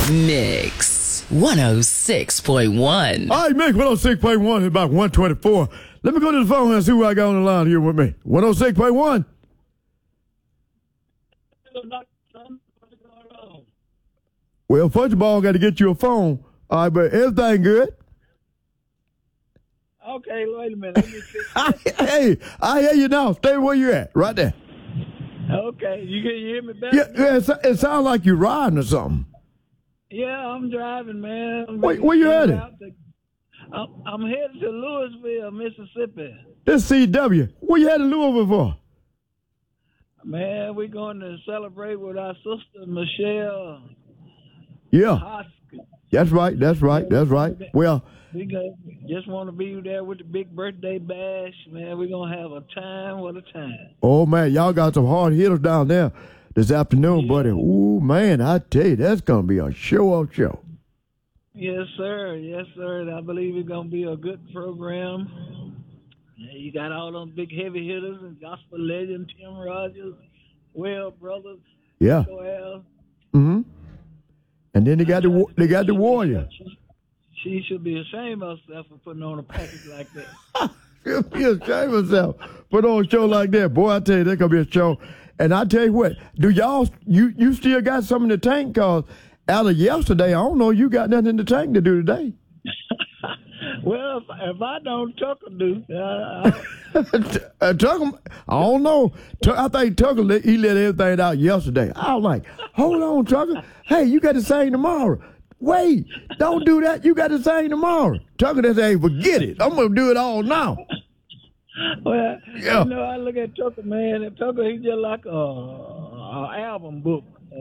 Mix 106.1. All right, Mix 106.1 is about 124. Let me go to the phone and see who I got on the line here with me. 106.1. Well, first of all, I got to get you a phone. All right, but everything good? Okay, wait a minute. Let me fix Hey, I hear you now. Stay where you're at, right there. Okay, you can hear me better? Yeah, it sounds like you're riding or something. Yeah, I'm driving, man. Where you headed? I'm headed to Louisville, Mississippi. This CW. Where you headed to Louisville for? Man, we're going to celebrate with our sister, Michelle Yeah, Hoskins. that's right. Well, We just want to be there with the big birthday bash, man. We're going to have a time. What a time. oh, man, y'all got some hard hitters down there this afternoon, buddy. Ooh, man, I tell you, that's going to be a show-off show. Yes, sir. Yes, sir. And I believe it's going to be a good program. Yeah, you got all them big heavy hitters and gospel legend, Tim Rogers, Well Brothers, Yeah. Joel. Mm-hmm. And then they got the Warrior. She should be ashamed of herself for putting on a package like that. She'll be ashamed of herself. Put on a show like that. Boy, I tell you, that's going to be a show. And I tell you what, do y'all, you still got something in the tank? Because out of yesterday, I don't know you got nothing in the tank to do today. Well, if I don't, Tucker do. Tucker, I don't know. I think Tucker, he let everything out yesterday. I was like, hold on, Tucker. Hey, you got to sing tomorrow. Wait, don't do that. You got to sing tomorrow. Tucker just say, forget it. I'm going to do it all now. Well, Yeah. you know, I look at Tucker, man, and Tucker, he's just like a album book.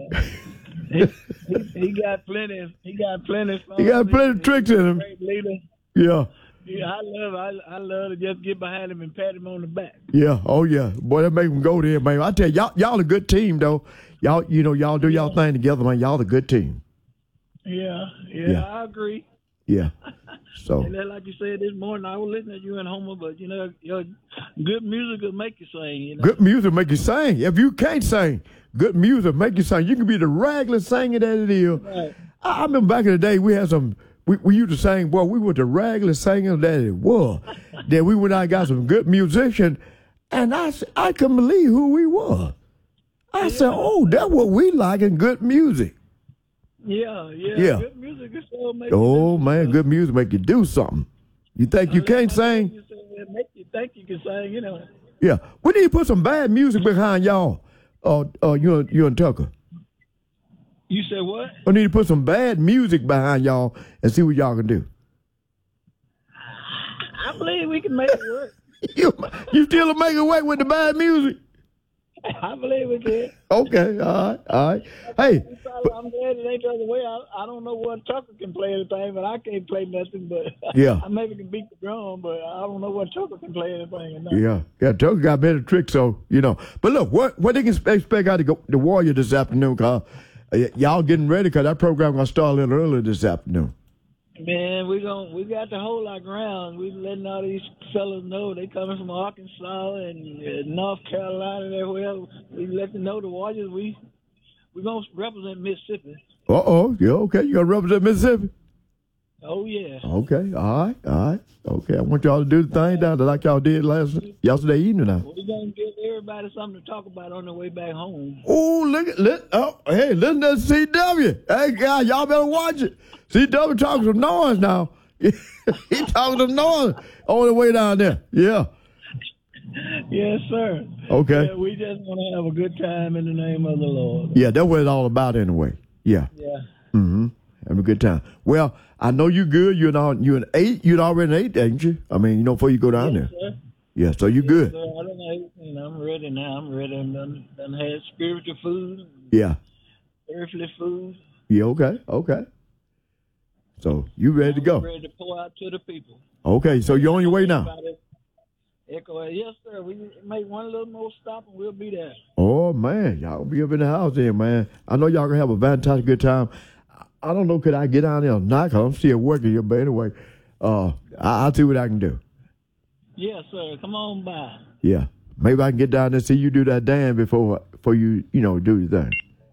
He got plenty. He got plenty. He got plenty of tricks in him. Great leader. Yeah. Yeah, I love to just get behind him and pat him on the back. Yeah. Oh, yeah. Boy, that make him go there, man. I tell you, y'all a good team, though. Y'all do y'all thing together, man. Y'all a good team. Yeah, I agree. Yeah. So. And then, like you said this morning, I was listening to you and Homer, but you know, your good music will make you sing. You know? Good music make you sing. If you can't sing, good music make you sing. You can be the regular singer that it is. Right. I remember back in the day, we had some. We used to sing, boy. We were the regular singer that it was. Then we went out and got some good musician, and I couldn't believe who we were. I said, "Oh, that's what we like in good music." Yeah. Good music is so amazing. Oh man, good music make you do something. You think you can't sing? Make you think you can sing, you know. Yeah, we need to put some bad music behind y'all. You and Tucker. You said what? We need to put some bad music behind y'all and see what y'all can do. I believe we can make it work. You still make it work with the bad music? I believe we can. Okay, all right. Hey, I'm glad it ain't the other way. I don't know what Tucker can play anything, but I can't play nothing. But Yeah. I maybe can beat the drum, but I don't know what Tucker can play anything or not. yeah, Tucker got better tricks, so you know. But look, what they can expect out of the Warrior this afternoon? Cause y'all getting ready? Cause that program gonna start a little earlier this afternoon. Man, we got to hold our ground. We letting all these fellas know they coming from Arkansas and North Carolina and everywhere. We let them know the Warriors. We gonna represent Mississippi. Yeah, okay. You gonna represent Mississippi? Oh yeah. Okay, all right. Okay, I want y'all to do the thing down there like y'all did yesterday evening. Now We're gonna give everybody something to talk about on their way back home. oh, hey, listen to CW. Hey, guys, y'all better watch it. CW talking some noise now. He talking some noise on the way down there. Yeah. Yes, sir. Okay. Yeah, we just want to have a good time in the name of the Lord. Yeah, that's what it's all about anyway. Yeah. Yeah. Mm-hmm. Having a good time. Well, I know you good. You're an 8. You're already an 8, ain't you? I mean, before you go down there. Sir. Yeah, so you good. Sir, I don't know. I'm ready now. I'm ready. I'm done had spiritual food, Yeah. earthly food. Yeah, okay. So you ready to go? Ready to pour out to the people. Okay, so you're on your way now. Echo, yes, sir. We make one little more stop and we'll be there. Oh, man. Y'all be up in the house there, man. I know y'all going to have a fantastic good time. I don't know, could I get down there or not? Because I'm still working here. But anyway, I'll see what I can do. Yes, sir. Come on by. Yeah. Maybe I can get down there and see you do that dance before you, do your thing.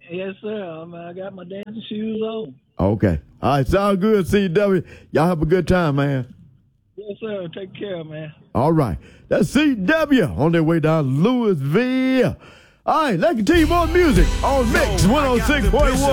Yes, sir. I got my dancing shoes on. Okay. All right, sound good, CW. Y'all have a good time, man. Yes, sir. Take care, man. All right. That's CW on their way down Louisville. All right, let's continue more music on Mix 106.1.